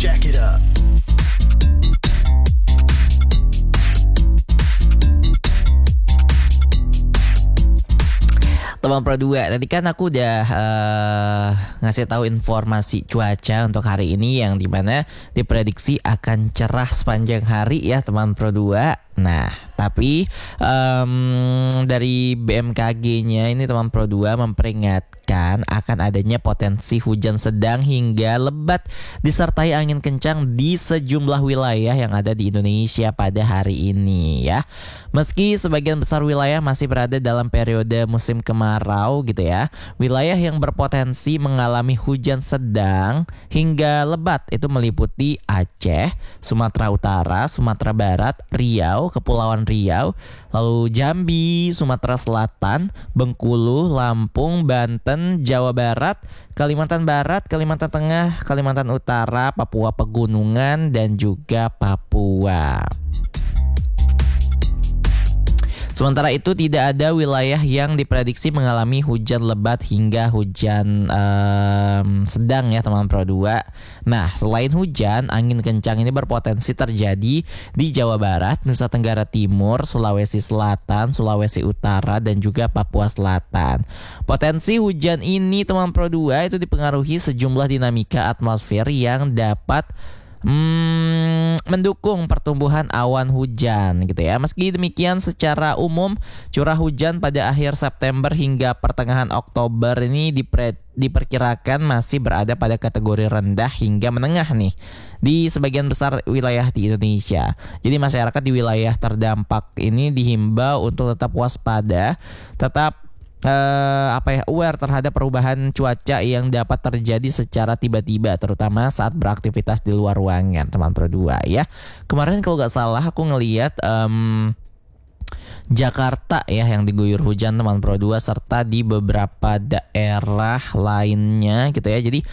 Jack it up. Teman Pro 2, tadi kan aku udah ngasih tahu informasi cuaca untuk hari ini yang dimana diprediksi akan cerah sepanjang hari ya teman Pro 2. Nah, tapi dari BMKG-nya ini teman Pro 2 memperingatkan akan adanya potensi hujan sedang hingga lebat disertai angin kencang di sejumlah wilayah yang ada di Indonesia pada hari ini ya. Meski sebagian besar wilayah masih berada dalam periode musim kemarau gitu ya, wilayah yang berpotensi mengalami hujan sedang hingga lebat itu meliputi Aceh, Sumatera Utara, Sumatera Barat, Riau, Kepulauan Riau, lalu Jambi, Sumatera Selatan, Bengkulu, Lampung, Banten, Jawa Barat, Kalimantan Barat, Kalimantan Tengah, Kalimantan Utara, Papua Pegunungan, dan juga Papua. Sementara itu tidak ada wilayah yang diprediksi mengalami hujan lebat hingga hujan sedang ya teman Pro 2. Nah, selain hujan, angin kencang ini berpotensi terjadi di Jawa Barat, Nusa Tenggara Timur, Sulawesi Selatan, Sulawesi Utara, dan juga Papua Selatan. Potensi hujan ini teman Pro 2 itu dipengaruhi sejumlah dinamika atmosfer yang dapat mendukung pertumbuhan awan hujan gitu ya. Meski demikian secara umum curah hujan pada akhir September hingga pertengahan Oktober ini diperkirakan masih berada pada kategori rendah hingga menengah nih di sebagian besar wilayah di Indonesia. Jadi masyarakat di wilayah terdampak ini dihimbau untuk tetap waspada, tetap aware terhadap perubahan cuaca yang dapat terjadi secara tiba-tiba, terutama saat beraktivitas di luar ruangan teman Pro 2 ya. Kemarin kalau nggak salah aku ngelihat Jakarta ya yang diguyur hujan teman Pro 2 serta di beberapa daerah lainnya gitu ya. Jadi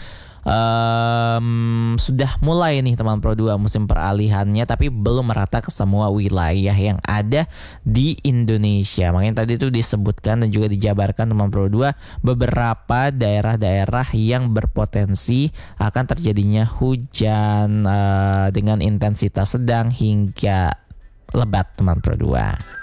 sudah mulai nih teman Pro 2 musim peralihannya, tapi belum merata ke semua wilayah yang ada di Indonesia. Makanya tadi itu disebutkan dan juga dijabarkan teman Pro 2 beberapa daerah-daerah yang berpotensi akan terjadinya hujan dengan intensitas sedang hingga lebat teman Pro 2.